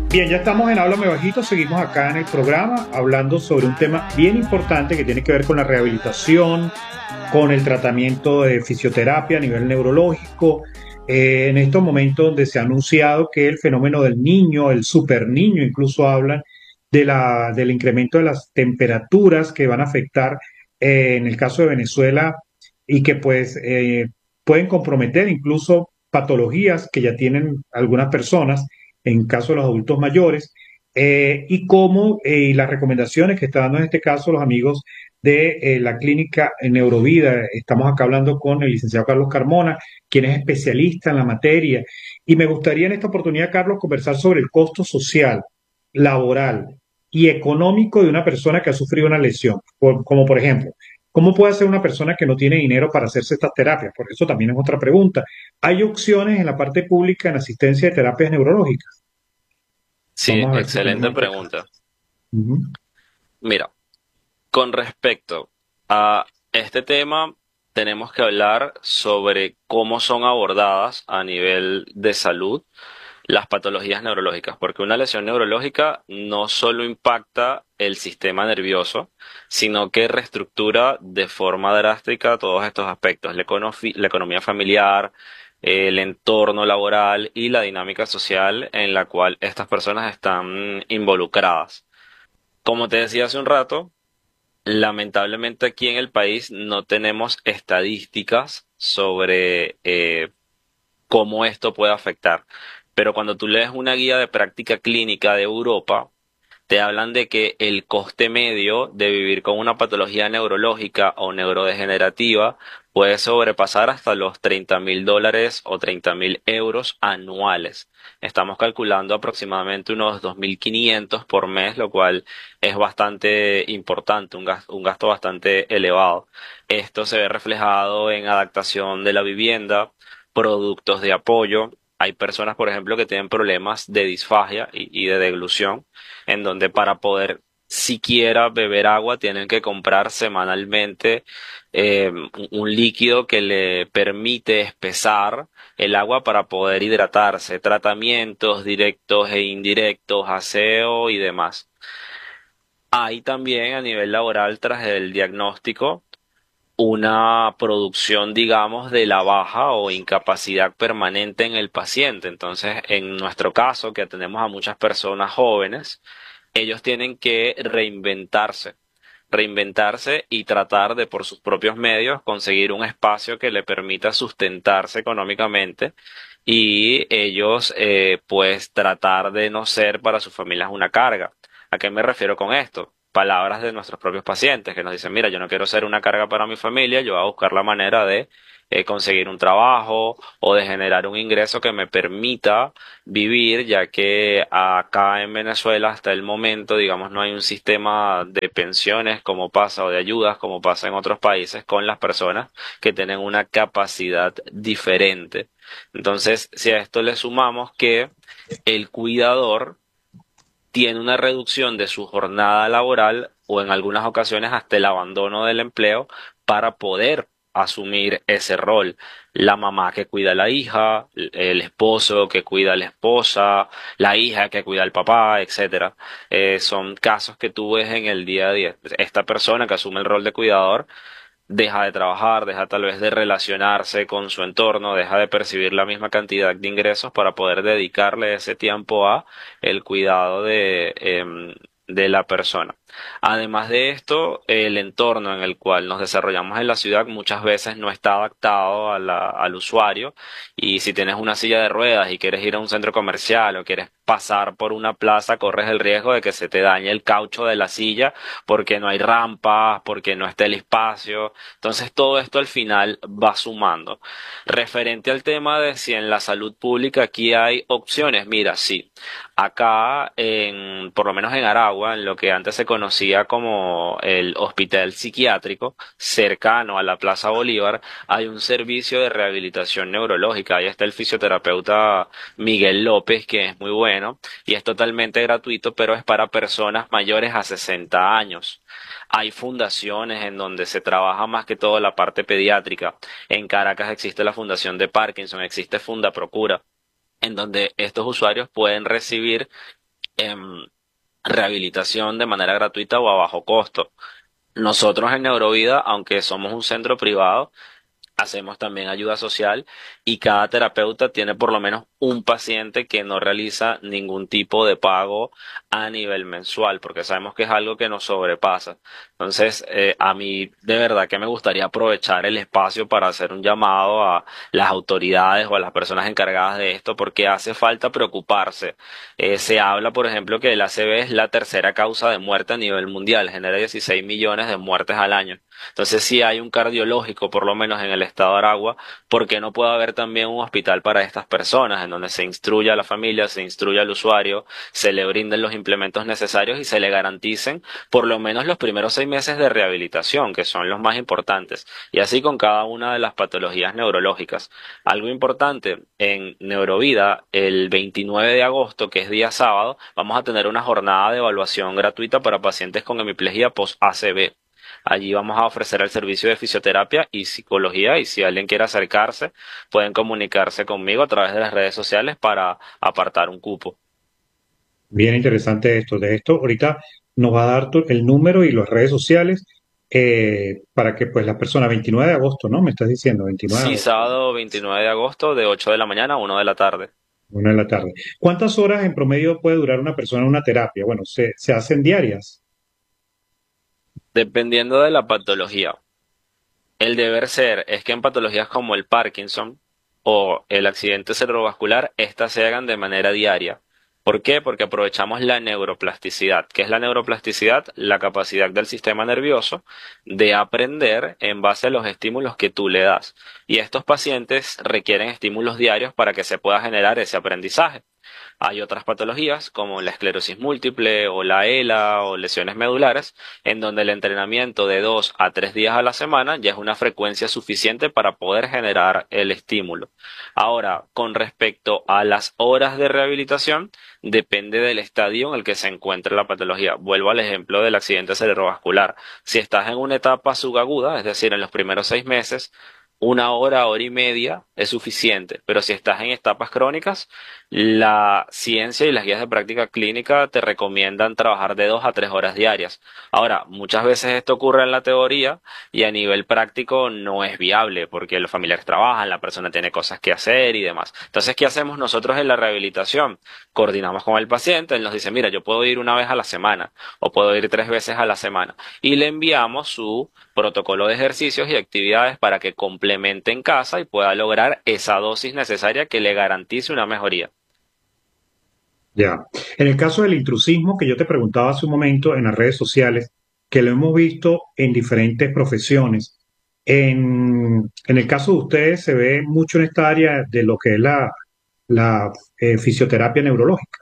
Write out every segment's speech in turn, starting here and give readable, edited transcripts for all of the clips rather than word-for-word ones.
Bien, ya estamos en Háblame Bajito, seguimos acá en el programa hablando sobre un tema bien importante que tiene que ver con la rehabilitación, con el tratamiento de fisioterapia a nivel neurológico. En estos momentos donde se ha anunciado que el fenómeno del niño, el super niño, incluso hablan del incremento de las temperaturas que van a afectar en el caso de Venezuela y que pueden comprometer incluso patologías que ya tienen algunas personas en caso de los adultos mayores, y las recomendaciones que están dando en este caso los amigos de la clínica Neurovida. Estamos acá hablando con el licenciado Carlos Carmona, quien es especialista en la materia. Y me gustaría en esta oportunidad, Carlos, conversar sobre el costo social, laboral y económico de una persona que ha sufrido una lesión. Como por ejemplo, ¿cómo puede ser una persona que no tiene dinero para hacerse estas terapias? Porque eso también es otra pregunta. ¿Hay opciones en la parte pública en asistencia de terapias neurológicas? Sí, Vamos a ver si excelente tenemos este pregunta. caso. Ujú. Mira, con respecto a este tema, tenemos que hablar sobre cómo son abordadas a nivel de salud las patologías neurológicas, porque una lesión neurológica no solo impacta el sistema nervioso, sino que reestructura de forma drástica todos estos aspectos, la economía familiar, el entorno laboral y la dinámica social en la cual estas personas están involucradas. Como te decía hace un rato, lamentablemente aquí en el país no tenemos estadísticas sobre cómo esto puede afectar. Pero cuando tú lees una guía de práctica clínica de Europa, te hablan de que el coste medio de vivir con una patología neurológica o neurodegenerativa puede sobrepasar hasta los $30.000 o 30.000 euros anuales. Estamos calculando aproximadamente unos 2.500 por mes, lo cual es bastante importante, un gasto bastante elevado. Esto se ve reflejado en adaptación de la vivienda, productos de apoyo. Hay personas, por ejemplo, que tienen problemas de disfagia y de deglución en donde para poder siquiera beber agua tienen que comprar semanalmente un líquido que le permite espesar el agua para poder hidratarse, tratamientos directos e indirectos, aseo y demás. Hay también a nivel laboral, tras el diagnóstico, una producción, digamos, de la baja o incapacidad permanente en el paciente. Entonces, en nuestro caso, que atendemos a muchas personas jóvenes, ellos tienen que reinventarse y tratar de por sus propios medios conseguir un espacio que le permita sustentarse económicamente y ellos pues tratar de no ser para sus familias una carga. ¿A qué me refiero con esto? Palabras de nuestros propios pacientes que nos dicen, mira, yo no quiero ser una carga para mi familia, yo voy a buscar la manera de conseguir un trabajo o de generar un ingreso que me permita vivir, ya que acá en Venezuela hasta el momento, digamos, no hay un sistema de pensiones como pasa o de ayudas como pasa en otros países con las personas que tienen una capacidad diferente. Entonces, si a esto le sumamos que el cuidador tiene una reducción de su jornada laboral o en algunas ocasiones hasta el abandono del empleo para poder asumir ese rol. La mamá que cuida a la hija, el esposo que cuida a la esposa, la hija que cuida al papá, etcétera. Son casos que tú ves en el día a día. Esta persona que asume el rol de cuidador deja de trabajar, deja tal vez de relacionarse con su entorno, deja de percibir la misma cantidad de ingresos para poder dedicarle ese tiempo a el cuidado de la persona. Además de esto, el entorno en el cual nos desarrollamos en la ciudad muchas veces no está adaptado al usuario y si tienes una silla de ruedas y quieres ir a un centro comercial o quieres pasar por una plaza, corres el riesgo de que se te dañe el caucho de la silla porque no hay rampas, porque no está el espacio. Entonces todo esto al final va sumando. Referente al tema de si en la salud pública aquí hay opciones, mira, sí. Acá, por lo menos en Aragua, en lo que antes se conocía como el hospital psiquiátrico, cercano a la Plaza Bolívar, hay un servicio de rehabilitación neurológica. Ahí está el fisioterapeuta Miguel López, que es muy bueno, y es totalmente gratuito, pero es para personas mayores a 60 años. Hay fundaciones en donde se trabaja más que todo la parte pediátrica. En Caracas existe la Fundación de Parkinson, existe Fundaprocura en donde estos usuarios pueden recibir em, rehabilitación de manera gratuita o a bajo costo. Nosotros en Neurovida, aunque somos un centro privado, hacemos también ayuda social y cada terapeuta tiene por lo menos un paciente que no realiza ningún tipo de pago a nivel mensual, porque sabemos que es algo que nos sobrepasa. Entonces, a mí de verdad que me gustaría aprovechar el espacio para hacer un llamado a las autoridades o a las personas encargadas de esto, porque hace falta preocuparse. Se habla, por ejemplo, que el ACV es la tercera causa de muerte a nivel mundial, genera 16 millones de muertes al año. Entonces, si hay un cardiológico, por lo menos en el estado de Aragua, ¿por qué no puede haber también un hospital para estas personas, en donde se instruya a la familia, se instruya al usuario, se le brinden los implementos necesarios y se le garanticen por lo menos los primeros 6 meses de rehabilitación, que son los más importantes, y así con cada una de las patologías neurológicas? Algo importante, en Neurovida, el 29 de agosto, que es día sábado, vamos a tener una jornada de evaluación gratuita para pacientes con hemiplegia post-ACV. Allí vamos a ofrecer el servicio de fisioterapia y psicología, y si alguien quiere acercarse, pueden comunicarse conmigo a través de las redes sociales para apartar un cupo. Bien interesante esto. De esto, ahorita nos va a dar el número y las redes sociales para que pues la persona, 29 de agosto, ¿no? Me estás diciendo, 29 de Sí, agosto, sábado 29 de agosto de 8 de la mañana a 1 de la tarde. 1 de la tarde. ¿Cuántas horas en promedio puede durar una persona en una terapia? Bueno, se hacen diarias. Dependiendo de la patología. El deber ser es que en patologías como el Parkinson o el accidente cerebrovascular, estas se hagan de manera diaria. ¿Por qué? Porque aprovechamos la neuroplasticidad. ¿Qué es la neuroplasticidad? La capacidad del sistema nervioso de aprender en base a los estímulos que tú le das. Y estos pacientes requieren estímulos diarios para que se pueda generar ese aprendizaje. Hay otras patologías como la esclerosis múltiple o la ELA o lesiones medulares, en donde el entrenamiento de 2 a 3 días a la semana ya es una frecuencia suficiente para poder generar el estímulo. Ahora, con respecto a las horas de rehabilitación, depende del estadio en el que se encuentre la patología. Vuelvo al ejemplo del accidente cerebrovascular. Si estás en una etapa subaguda, es decir, en los primeros 6 meses, 1 hora, hora y media es suficiente, pero si estás en etapas crónicas, la ciencia y las guías de práctica clínica te recomiendan trabajar de 2 a 3 horas diarias. Ahora, muchas veces esto ocurre en la teoría y a nivel práctico no es viable porque los familiares trabajan, la persona tiene cosas que hacer y demás. Entonces, ¿qué hacemos nosotros en la rehabilitación? Coordinamos con el paciente, él nos dice, mira, yo puedo ir una vez a la semana o puedo ir 3 veces a la semana y le enviamos su protocolo de ejercicios y actividades para que complemente en casa y pueda lograr esa dosis necesaria que le garantice una mejoría. Ya. En el caso del intrusismo que yo te preguntaba hace un momento en las redes sociales, que lo hemos visto en diferentes profesiones, en el caso de ustedes se ve mucho en esta área de lo que es la fisioterapia neurológica.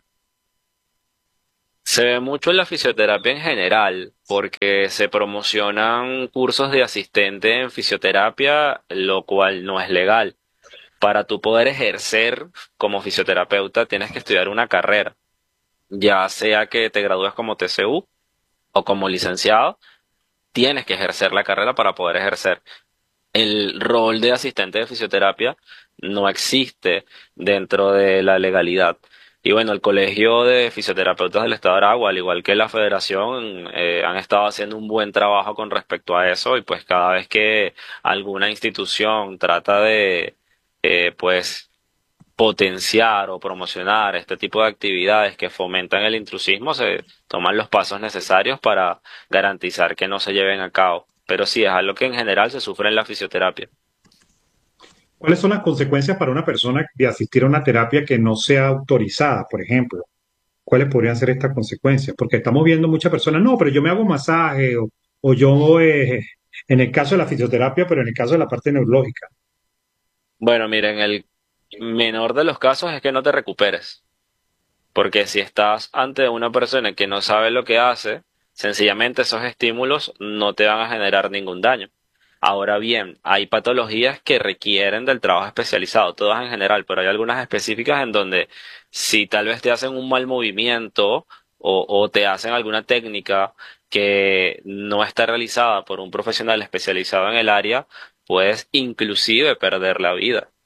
Se ve mucho en la fisioterapia en general, porque se promocionan cursos de asistente en fisioterapia, lo cual no es legal. Para tú poder ejercer como fisioterapeuta, tienes que estudiar una carrera, ya sea que te gradúes como TCU o como licenciado, tienes que ejercer la carrera para poder ejercer. El rol de asistente de fisioterapia no existe dentro de la legalidad. Y bueno, el Colegio de Fisioterapeutas del Estado de Aragua, al igual que la Federación, han estado haciendo un buen trabajo con respecto a eso, y pues cada vez que alguna institución trata de pues potenciar o promocionar este tipo de actividades que fomentan el intrusismo, se toman los pasos necesarios para garantizar que no se lleven a cabo. Pero sí, es algo que en general se sufre en la fisioterapia. ¿Cuáles son las consecuencias para una persona de asistir a una terapia que no sea autorizada, por ejemplo? ¿Cuáles podrían ser estas consecuencias? Porque estamos viendo muchas personas, no, pero yo me hago masaje o yo, en el caso de la fisioterapia, pero en el caso de la parte neurológica. Bueno, miren, el menor de los casos es que no te recuperes, porque si estás ante una persona que no sabe lo que hace, sencillamente esos estímulos no te van a generar ningún daño. Ahora bien, hay patologías que requieren del trabajo especializado, todas en general, pero hay algunas específicas en donde si tal vez te hacen un mal movimiento o te hacen alguna técnica que no está realizada por un profesional especializado en el área, puedes inclusive perder la vida.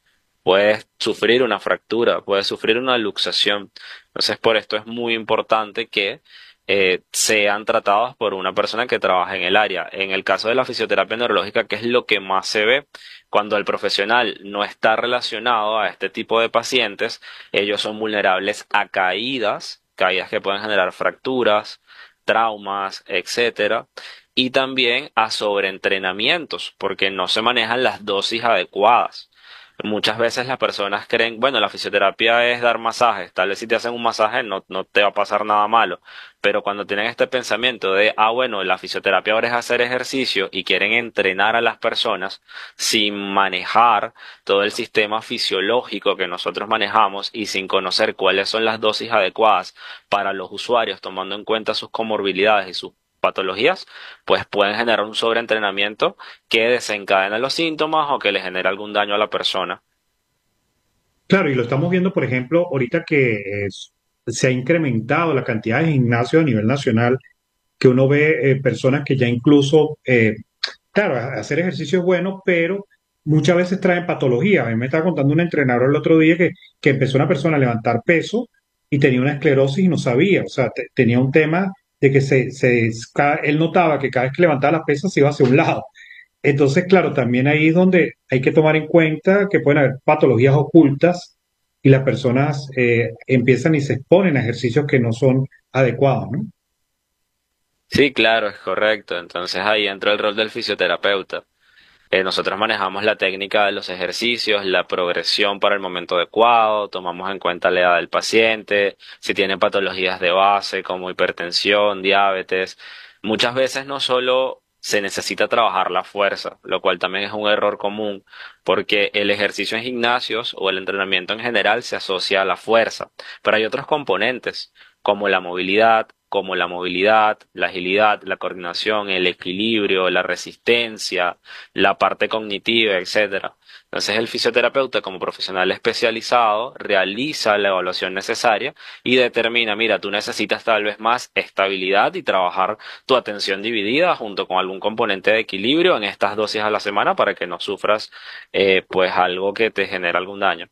puedes sufrir una fractura, puedes sufrir una luxación. Entonces, por esto es muy importante que sean tratados por una persona que trabaje en el área. En el caso de la fisioterapia neurológica, que es lo que más se ve, cuando el profesional no está relacionado a este tipo de pacientes, ellos son vulnerables a caídas, caídas que pueden generar fracturas, traumas, etcétera, y también a sobreentrenamientos, porque no se manejan las dosis adecuadas. Muchas veces las personas creen, bueno, la fisioterapia es dar masajes, tal vez si te hacen un masaje no te va a pasar nada malo, pero cuando tienen este pensamiento de, bueno, la fisioterapia ahora es hacer ejercicio y quieren entrenar a las personas sin manejar todo el sistema fisiológico que nosotros manejamos y sin conocer cuáles son las dosis adecuadas para los usuarios, tomando en cuenta sus comorbilidades y sus patologías, pues pueden generar un sobreentrenamiento que desencadena los síntomas o que le genera algún daño a la persona. Claro, y lo estamos viendo, por ejemplo, ahorita que se ha incrementado la cantidad de gimnasios a nivel nacional, que uno ve personas que ya incluso, claro, hacer ejercicio es bueno, pero muchas veces traen patologías. A mí me estaba contando un entrenador el otro día que empezó una persona a levantar peso y tenía una esclerosis y no sabía, o sea, tenía un tema de que él notaba que cada vez que levantaba las pesas se iba hacia un lado. Entonces, claro, también ahí es donde hay que tomar en cuenta que pueden haber patologías ocultas y las personas empiezan y se exponen a ejercicios que no son adecuados, ¿no? Sí, claro, es correcto. Entonces ahí entra el rol del fisioterapeuta. Nosotros manejamos la técnica de los ejercicios, la progresión para el momento adecuado, tomamos en cuenta la edad del paciente, si tiene patologías de base como hipertensión, diabetes. Muchas veces no solo se necesita trabajar la fuerza, lo cual también es un error común, porque el ejercicio en gimnasios o el entrenamiento en general se asocia a la fuerza, pero hay otros componentes como la movilidad, la agilidad, la coordinación, el equilibrio, la resistencia, la parte cognitiva, etcétera. Entonces el fisioterapeuta como profesional especializado realiza la evaluación necesaria y determina, mira, tú necesitas tal vez más estabilidad y trabajar tu atención dividida junto con algún componente de equilibrio en estas dosis a la semana para que no sufras pues algo que te genera algún daño.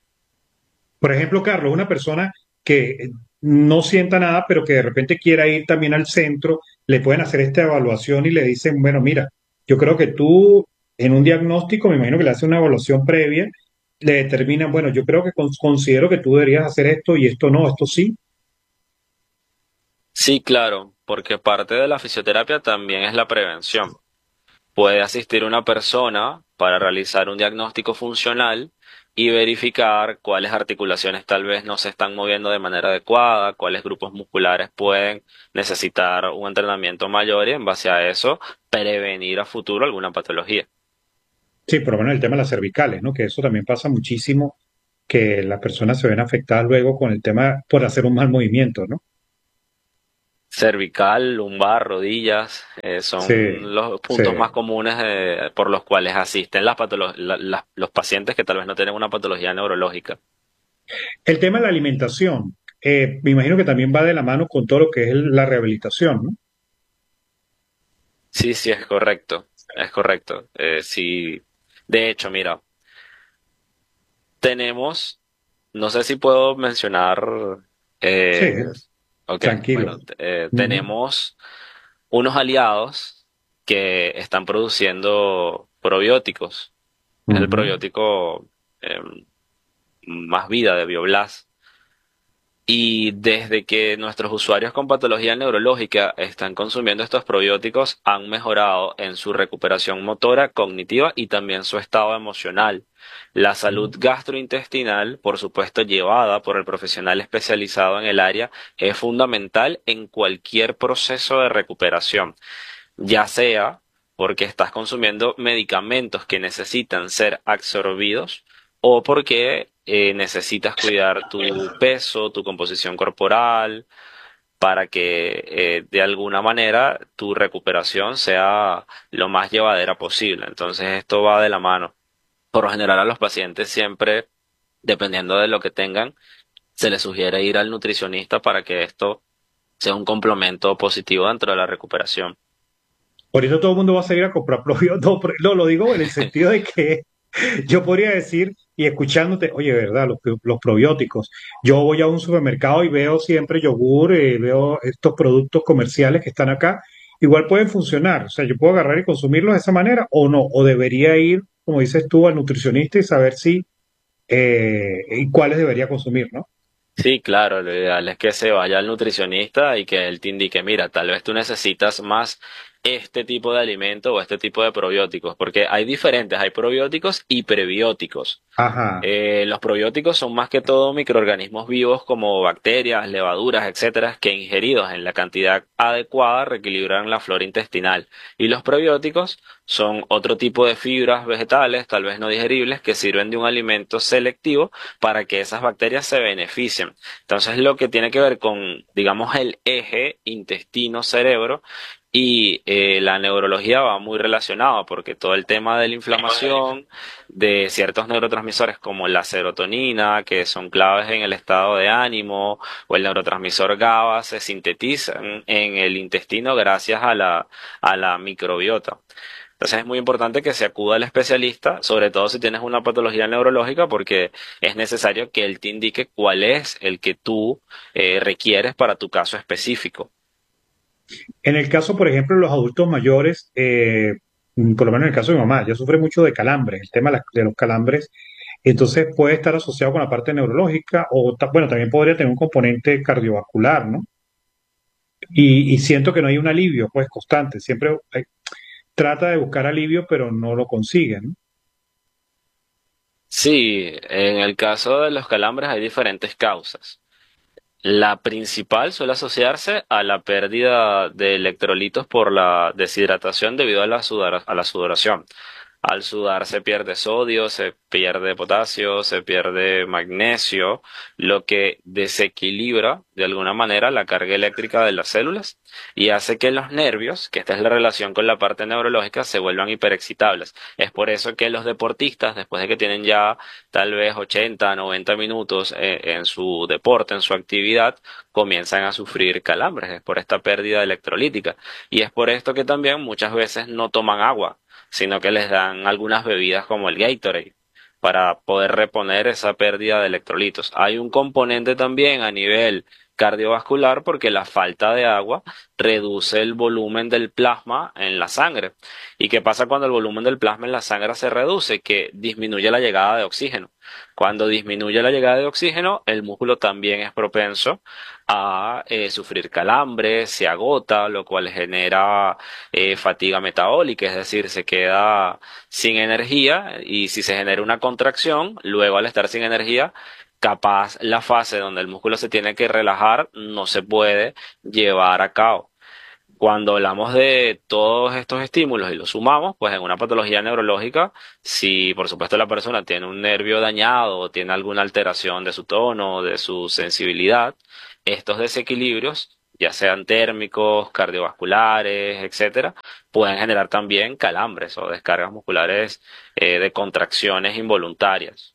Por ejemplo, Carlos, una persona que no sienta nada, pero que de repente quiera ir también al centro, le pueden hacer esta evaluación y le dicen, bueno, mira, yo creo que tú en un diagnóstico, me imagino que le hacen una evaluación previa, le determinan, bueno, yo creo que considero que tú deberías hacer esto y esto no, esto sí. Sí, claro, porque parte de la fisioterapia también es la prevención. Puede asistir una persona para realizar un diagnóstico funcional y verificar cuáles articulaciones tal vez no se están moviendo de manera adecuada, cuáles grupos musculares pueden necesitar un entrenamiento mayor y en base a eso prevenir a futuro alguna patología. Sí, por lo menos el tema de las cervicales, ¿no? Que eso también pasa muchísimo, que las personas se ven afectadas luego con el tema por hacer un mal movimiento, ¿no? Cervical, lumbar, rodillas, Sí, son los sí. puntos más comunes por los cuales asisten los pacientes que tal vez no tienen una patología neurológica. El tema de la alimentación, me imagino que también va de la mano con todo lo que es la rehabilitación, ¿no? Sí, sí, es correcto, es correcto. Sí, de hecho, mira, tenemos, no sé si puedo mencionar, Sí, eh, ok, tranquilo. bueno, Ujú, tenemos unos aliados que están produciendo probióticos. Es el ujú. probiótico Más Vida de Bioblas. Y desde que nuestros usuarios con patología neurológica están consumiendo estos probióticos, han mejorado en su recuperación motora, cognitiva y también su estado emocional. La salud gastrointestinal, por supuesto, llevada por el profesional especializado en el área, es fundamental en cualquier proceso de recuperación, ya sea porque estás consumiendo medicamentos que necesitan ser absorbidos o porque necesitas cuidar tu peso, tu composición corporal, para que de alguna manera tu recuperación sea lo más llevadera posible. Entonces esto va de la mano. Por lo general a los pacientes siempre, dependiendo de lo que tengan, se les sugiere ir al nutricionista para que esto sea un complemento positivo dentro de la recuperación. Ahorita todo el mundo va a salir a comprar probióticos. No, lo digo en el sentido de que yo podría decir, y escuchándote, oye, ¿verdad? Los probióticos. Yo voy a un supermercado y veo siempre yogur, veo estos productos comerciales que están acá. Igual pueden funcionar. O sea, yo puedo agarrar y consumirlos de esa manera o no. O debería ir, como dices tú, al nutricionista y saber si y cuáles debería consumir, ¿no? Sí, claro, lo ideal es que se vaya al nutricionista y que él te indique, mira, tal vez tú necesitas más este tipo de alimento o este tipo de probióticos, porque hay diferentes, hay probióticos y prebióticos. Ajá. Los probióticos son más que todo microorganismos vivos como bacterias, levaduras, etcétera, que ingeridos en la cantidad adecuada reequilibran la flora intestinal. Y los prebióticos son otro tipo de fibras vegetales, tal vez no digeribles, que sirven de un alimento selectivo para que esas bacterias se beneficien. Entonces, lo que tiene que ver con, digamos, el eje intestino-cerebro y la neurología va muy relacionado porque todo el tema de la inflamación de ciertos neurotransmisores como la serotonina, que son claves en el estado de ánimo, o el neurotransmisor GABA, se sintetizan en el intestino gracias a la microbiota. Entonces es muy importante que se acuda al especialista, sobre todo si tienes una patología neurológica, porque es necesario que él te indique cuál es el que tú requieres para tu caso específico. En el caso, por ejemplo, de los adultos mayores, por lo menos en el caso de mi mamá, ella sufre mucho de calambres, el tema de los calambres, entonces puede estar asociado con la parte neurológica o, bueno, también podría tener un componente cardiovascular, ¿no? Y siento que no hay un alivio, pues, constante, siempre trata de buscar alivio, pero no lo consigue, ¿no? Sí, en el caso de los calambres hay diferentes causas. La principal suele asociarse a la pérdida de electrolitos por la deshidratación debido a a la sudoración. Al sudar se pierde sodio, se pierde potasio, se pierde magnesio, lo que desequilibra de alguna manera la carga eléctrica de las células y hace que los nervios, que esta es la relación con la parte neurológica, se vuelvan hiperexcitables. Es por eso que los deportistas, después de que tienen ya tal vez 80, 90 minutos en su deporte, en su actividad, comienzan a sufrir calambres, es por esta pérdida electrolítica. Y es por esto que también muchas veces no toman agua, sino que les dan algunas bebidas como el Gatorade para poder reponer esa pérdida de electrolitos. Hay un componente también a nivel cardiovascular porque la falta de agua reduce el volumen del plasma en la sangre. ¿Y qué pasa cuando el volumen del plasma en la sangre se reduce? Que disminuye la llegada de oxígeno. Cuando disminuye la llegada de oxígeno, el músculo también es propenso a sufrir calambres, se agota, lo cual genera fatiga metabólica, es decir, se queda sin energía y si se genera una contracción, luego al estar sin energía, capaz la fase donde el músculo se tiene que relajar no se puede llevar a cabo. Cuando hablamos de todos estos estímulos y los sumamos, pues en una patología neurológica, si por supuesto la persona tiene un nervio dañado o tiene alguna alteración de su tono, de su sensibilidad, estos desequilibrios, ya sean térmicos, cardiovasculares, etcétera, pueden generar también calambres o descargas musculares de contracciones involuntarias.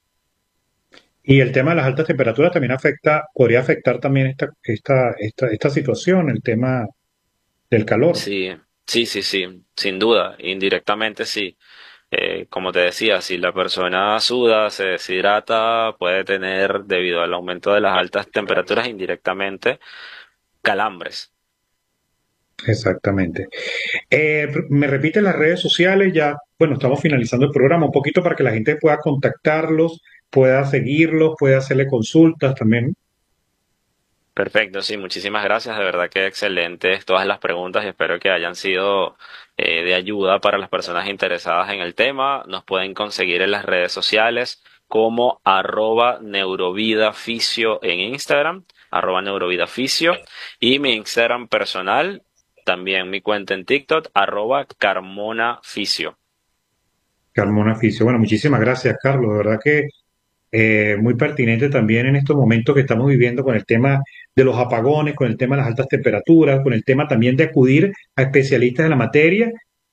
Y el tema de las altas temperaturas también afecta, podría afectar también esta situación, el tema del calor. Sí, sí, sin duda, indirectamente sí. Como te decía, si la persona suda, se deshidrata, puede tener, debido al aumento de las altas temperaturas, indirectamente calambres. Exactamente. Me repite las redes sociales, ya, bueno, estamos finalizando el programa un poquito para que la gente pueda contactarlos, pueda seguirlos, pueda hacerle consultas también. Perfecto, sí, muchísimas gracias. De verdad que excelentes todas las preguntas y espero que hayan sido de ayuda para las personas interesadas en el tema. Nos pueden conseguir en las redes sociales como @neurovidafisio en Instagram, @neurovidafisio y mi Instagram personal, también mi cuenta en TikTok, @carmonafisio. Carmona Fisio. Bueno, muchísimas gracias, Carlos. De verdad que muy pertinente también en estos momentos que estamos viviendo con el tema de los apagones, con el tema de las altas temperaturas, con el tema también de acudir a especialistas en la materia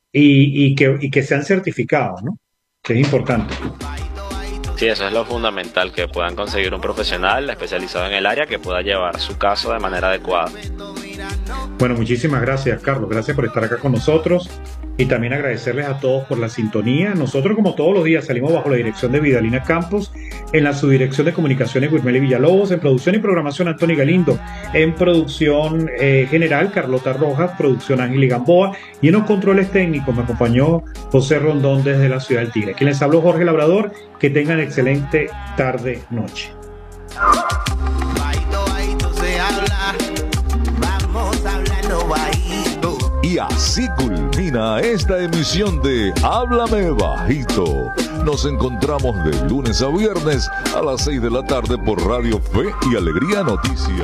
y que sean certificados, ¿no? Que es importante. Sí, eso es lo fundamental, que puedan conseguir un profesional especializado en el área que pueda llevar su caso de manera adecuada. Bueno, muchísimas gracias, Carlos. Gracias por estar acá con nosotros y también agradecerles a todos por la sintonía. Nosotros, como todos los días, salimos bajo la dirección de Vidalina Campos, en la subdirección de comunicaciones Wilmeli Villalobos, en producción y programación Anthony Galindo, en producción general Carlota Rojas, producción Ángel Gamboa, y en los controles técnicos me acompañó José Rondón desde la ciudad del Tigre. Quien les habló, Jorge Labrador. Que tengan excelente tarde, noche. Y así culmina esta emisión de Háblame Bajito. Nos encontramos de lunes a viernes a las 6 de la tarde por Radio Fe y Alegría Noticias.